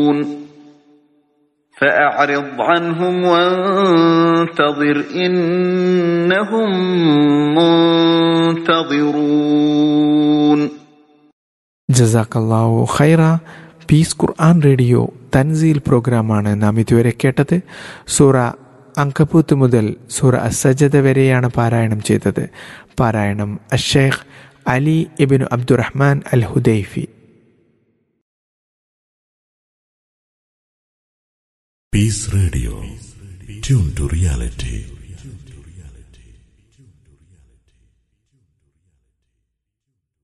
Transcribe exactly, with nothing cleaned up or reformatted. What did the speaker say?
فأعرض عنهم وانتظر إنهم منتظرون. ജസാക്കല്ലാഹു ഖൈറ. പീസ് ഖുർആൻ റേഡിയോ തൻസീൽ പ്രോഗ്രാമാണ് നാം ഇതുവരെ കേട്ടത്. സൂറ അങ്കബൂത്ത് മുതൽ സൂറ അസ്സജദ വരെയാണ് പാരായണം ചെയ്തത്. പാരായണം അഷ്ശൈഖ് Ali Ibnu Abdurahman al Hudaifi. Piece radio, tune to reality.